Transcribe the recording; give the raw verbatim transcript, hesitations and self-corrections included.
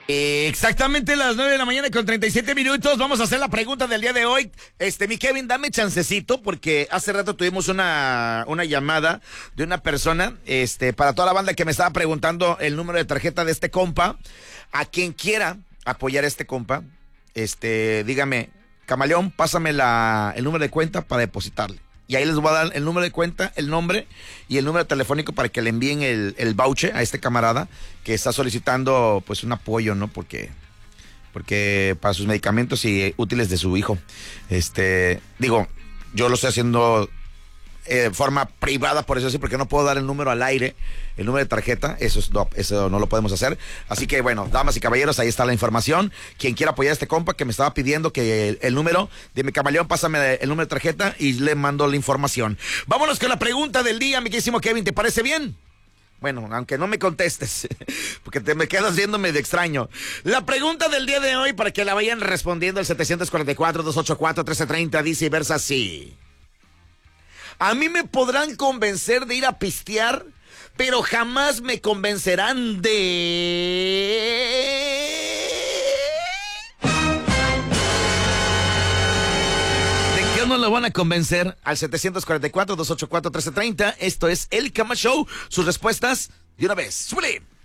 Eh, exactamente las nueve de la mañana con treinta y siete minutos. Vamos a hacer la pregunta del día de hoy. Este, mi Kevin, dame chancecito porque hace rato tuvimos una, una llamada de una persona, este, para toda la banda que me estaba preguntando el número de tarjeta de este compa. A quien quiera apoyar a este compa, este, dígame, Camaleón, pásame la, el número de cuenta para depositarle. Y ahí les voy a dar el número de cuenta, el nombre y el número telefónico para que le envíen el, el voucher a este camarada que está solicitando pues un apoyo, ¿no? Porque, porque para sus medicamentos y útiles de su hijo. Este, digo, yo lo estoy haciendo de eh, forma privada, por eso sí, porque no puedo dar el número al aire, el número de tarjeta, eso, es, no, eso no lo podemos hacer. Así que bueno, damas y caballeros, ahí está la información. Quien quiera apoyar a este compa que me estaba pidiendo que el, el número, dime, Camaleón, pásame el número de tarjeta y le mando la información. Vámonos con la pregunta del día, mi queridísimo Kevin, ¿te parece bien? Bueno, aunque no me contestes, porque te me quedas viéndome de extraño. La pregunta del día de hoy, para que la vayan respondiendo, el setecientos cuarenta y cuatro, doscientos ochenta y cuatro, trece treinta, dice y versa así. A mí me podrán convencer de ir a pistear, pero jamás me convencerán de... ¿De qué no lo van a convencer? Al setecientos cuarenta y cuatro, doscientos ochenta y cuatro, trece treinta. Esto es El Cama Show. Sus respuestas de una vez. ¡Súbele!